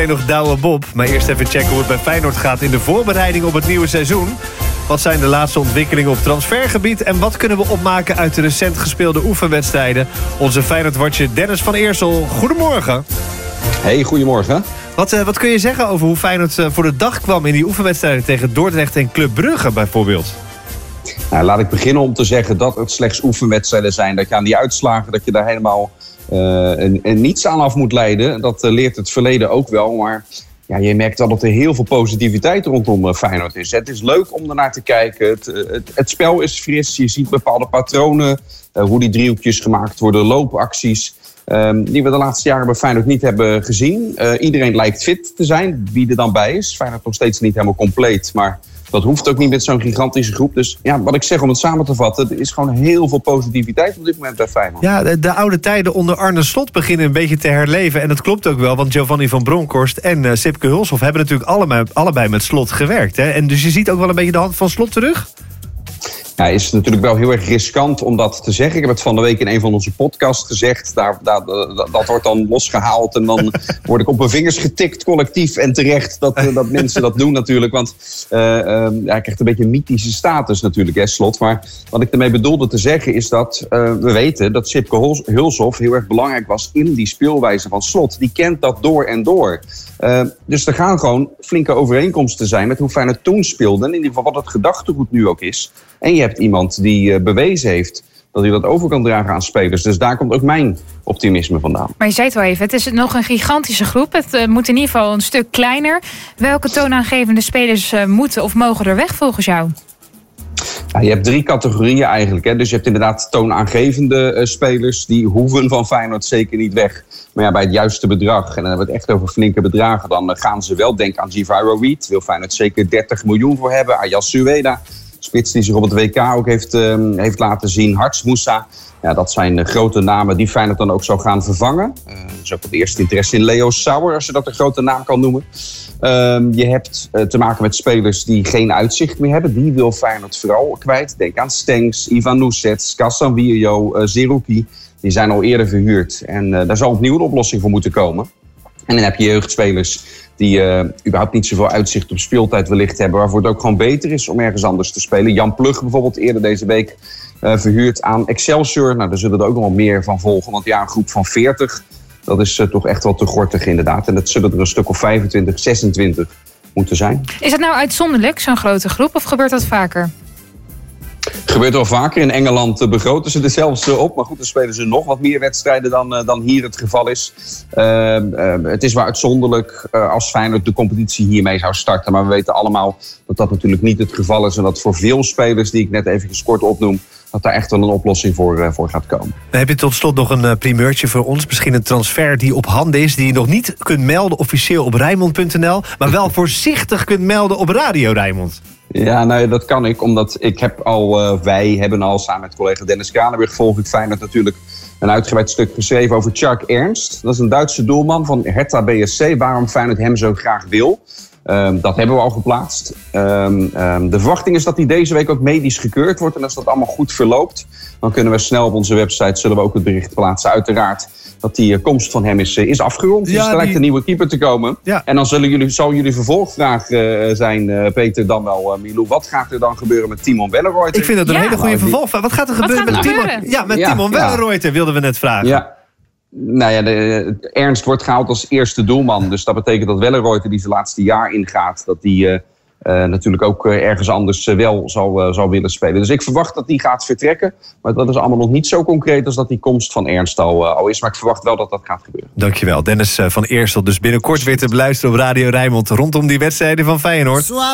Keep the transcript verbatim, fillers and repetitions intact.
Nog Douwe Bob, maar eerst even checken hoe het bij Feyenoord gaat in de voorbereiding op het nieuwe seizoen. Wat zijn de laatste ontwikkelingen op transfergebied en wat kunnen we opmaken uit de recent gespeelde oefenwedstrijden? Onze Feyenoord-watcher Dennis van Eersel, goedemorgen. Hey, goedemorgen. Wat, uh, wat kun je zeggen over hoe Feyenoord uh, voor de dag kwam in die oefenwedstrijden tegen Dordrecht en Club Brugge bijvoorbeeld? Nou, laat ik beginnen om te zeggen dat het slechts oefenwedstrijden zijn. Dat je aan die uitslagen, dat je daar helemaal uh, een, een niets aan af moet leiden. Dat uh, leert het verleden ook wel. Maar ja, je merkt wel dat er heel veel positiviteit rondom uh, Feyenoord is. Het is leuk om ernaar te kijken. Het, uh, het, het spel is fris. Je ziet bepaalde patronen. Uh, hoe die driehoekjes gemaakt worden, loopacties. Um, die we de laatste jaren bij Feyenoord niet hebben gezien. Uh, iedereen lijkt fit te zijn, wie er dan bij is. Feyenoord nog steeds niet helemaal compleet, maar dat hoeft ook niet met zo'n gigantische groep. Dus ja, wat ik zeg om het samen te vatten, er is gewoon heel veel positiviteit op dit moment bij Feyenoord. Ja, de, de oude tijden onder Arne Slot beginnen een beetje te herleven. En dat klopt ook wel, want Giovanni van Bronckhorst en uh, Sipke Hulshoff hebben natuurlijk allebei, allebei met Slot gewerkt. Hè? En dus je ziet ook wel een beetje de hand van Slot terug? Ja, is natuurlijk wel heel erg riskant om dat te zeggen. Ik heb het van de week in een van onze podcasts gezegd. Daar, daar, dat, dat wordt dan losgehaald en dan word ik op mijn vingers getikt collectief en terecht dat, dat mensen dat doen natuurlijk. Want uh, uh, hij krijgt een beetje een mythische status natuurlijk, hè, Slot. Maar wat ik ermee bedoelde te zeggen is dat uh, we weten dat Sipke Hulshoff heel erg belangrijk was in die speelwijze van Slot. Die kent dat door en door. Uh, dus er gaan gewoon flinke overeenkomsten zijn met hoe Feyenoord toen speelde. En in ieder geval wat het gedachtegoed nu ook is. En je hebt iemand die uh, bewezen heeft dat hij dat over kan dragen aan spelers. Dus daar komt ook mijn optimisme vandaan. Maar je zei het wel even, het is nog een gigantische groep. Het uh, moet in ieder geval een stuk kleiner. Welke toonaangevende spelers uh, moeten of mogen er weg volgens jou? Ja, je hebt drie categorieën eigenlijk. Hè. Dus je hebt inderdaad toonaangevende uh, spelers. Die hoeven van Feyenoord zeker niet weg. Maar ja, bij het juiste bedrag, en dan hebben we het echt over flinke bedragen, dan uh, gaan ze wel. Denk aan Givaro Reed. Wil Feyenoord zeker dertig miljoen voor hebben. Ayas Sueda, spits die zich op het W K ook heeft, uh, heeft laten zien. Harts Moussa. Ja, dat zijn uh, grote namen die Feyenoord dan ook zou gaan vervangen. Uh, dus ook het eerste interesse in Leo Sauer, als je dat een grote naam kan noemen. Um, je hebt uh, te maken met spelers die geen uitzicht meer hebben. Die wil Feyenoord vooral kwijt. Denk aan Stengs, Ivan Nusets, Casanvirio, uh, Zerouki. Die zijn al eerder verhuurd. En uh, daar zal opnieuw een oplossing voor moeten komen. En dan heb je jeugdspelers die uh, überhaupt niet zoveel uitzicht op speeltijd wellicht hebben. Waarvoor het ook gewoon beter is om ergens anders te spelen. Jan Plug bijvoorbeeld eerder deze week uh, verhuurd aan Excelsior. Nou, daar zullen er ook nog wel meer van volgen. Want ja, een groep van veertig... dat is uh, toch echt wel te gortig inderdaad. En dat zullen er een stuk of vijfentwintig, zesentwintig moeten zijn. Is dat nou uitzonderlijk, zo'n grote groep, of gebeurt dat vaker? Gebeurt wel vaker. In Engeland uh, begroten ze er zelfs uh, op. Maar goed, dan spelen ze nog wat meer wedstrijden dan, uh, dan hier het geval is. Uh, uh, het is wel uitzonderlijk uh, als Feyenoord de competitie hiermee zou starten. Maar we weten allemaal dat dat natuurlijk niet het geval is. En dat voor veel spelers die ik net even kort opnoem, dat daar echt wel een oplossing voor, uh, voor gaat komen. Dan heb je tot slot nog een uh, primeurtje voor ons. Misschien een transfer die op handen is, die je nog niet kunt melden officieel op Rijnmond punt n l. Maar wel voorzichtig kunt melden op Radio Rijnmond. Ja, nou, dat kan ik, omdat ik heb al, uh, wij hebben al samen met collega Dennis Kranenburg, volg ik Feyenoord natuurlijk, een uitgebreid stuk geschreven over Tjark Ernst. Dat is een Duitse doelman van Hertha B S C, waarom Feyenoord hem zo graag wil. Um, dat hebben we al geplaatst. Um, um, de verwachting is dat hij deze week ook medisch gekeurd wordt. En als dat allemaal goed verloopt, dan kunnen we snel op onze website, zullen we ook het bericht plaatsen, uiteraard, dat die uh, komst van hem is, uh, is afgerond. Ja, dus er lijkt die... een nieuwe keeper te komen. Ja. En dan zullen jullie, zal jullie vervolgvraag uh, zijn, uh, Peter, dan wel uh, Milou. Wat gaat er dan gebeuren met Timon Welleroyter? Ik vind dat een ja. hele goede vervolgvraag. Wat gaat er gebeuren gaat er met gebeuren? Timon? Ja, met ja, Timon ja. Welleroyter wilden we net vragen. Ja. Nou ja, de, de, Ernst wordt gehaald als eerste doelman. Dus dat betekent dat Welleroyter, die zijn laatste jaar ingaat, dat die uh, uh, natuurlijk ook uh, ergens anders uh, wel zal, uh, zal willen spelen. Dus ik verwacht dat die gaat vertrekken. Maar dat is allemaal nog niet zo concreet als dat die komst van Ernst al, uh, al is. Maar ik verwacht wel dat dat gaat gebeuren. Dankjewel, Dennis van Eersel. Dus binnenkort weer te beluisteren op Radio Rijnmond rondom die wedstrijden van Feyenoord.